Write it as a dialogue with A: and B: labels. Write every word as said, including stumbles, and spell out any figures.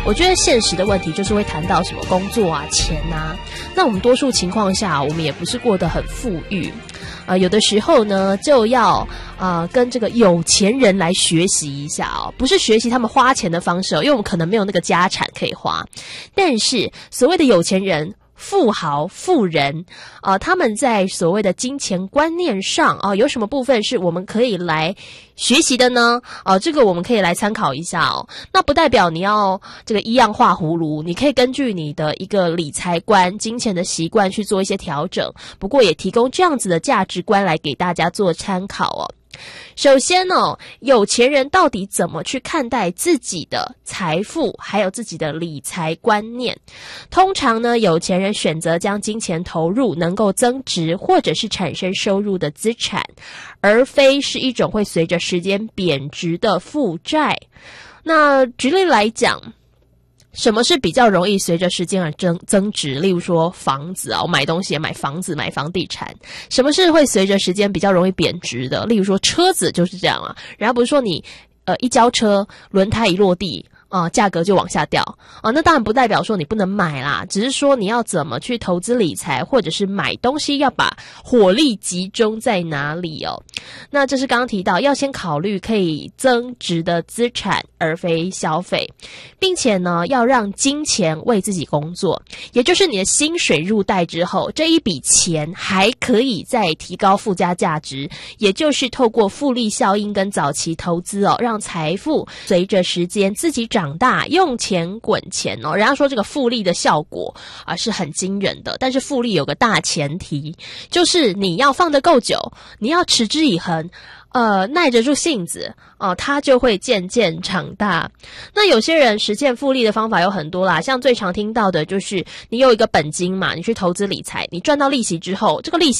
A: 我觉得现实的问题就是会谈到什么工作啊、钱啊。那我们多数情况下，我们也不是过得很富裕，呃，有的时候呢，就要呃跟这个有钱人来学习一下哦，不是学习他们花钱的方式哦，因为我们可能没有那个家产可以花。但是所谓的有钱人、富豪、富人，呃，他们在所谓的金钱观念上啊、呃，有什么部分是我们可以来学习的呢？哦、呃，这个我们可以来参考一下哦。那不代表你要这个一样画葫芦，你可以根据你的一个理财观、金钱的习惯去做一些调整。不过也提供这样子的价值观来给大家做参考哦。首先哦，有钱人到底怎么去看待自己的财富，还有自己的理财观念？通常呢，有钱人选择将金钱投入能够增值或者是产生收入的资产，而非是一种会随着时间贬值的负债。那举例来讲，什么是比较容易随着时间而增增值？例如说房子啊，我买东西也买房子，买房地产。什么是会随着时间比较容易贬值的？例如说车子就是这样啊。人家不是说你呃一交车，轮胎一落地，啊、呃，价格就往下掉啊、呃，那当然不代表说你不能买啦，只是说你要怎么去投资理财，或者是买东西要把火力集中在哪里哦。那这是刚刚提到，要先考虑可以增值的资产，而非消费，并且呢，要让金钱为自己工作，也就是你的薪水入袋之后，这一笔钱还可以再提高附加价值，也就是透过复利效应跟早期投资哦，让财富随着时间自己长大，用钱滚钱哦。人家说这个复利的效果啊、呃、是很惊人的，但是复利有个大前提，就是你要放得够久，你要持之以恒，呃，耐得住性子哦、呃，它就会渐渐长大。那有些人实现复利的方法有很多啦，像最常听到的就是你有一个本金嘛，你去投资理财，你赚到利息之后，这个利息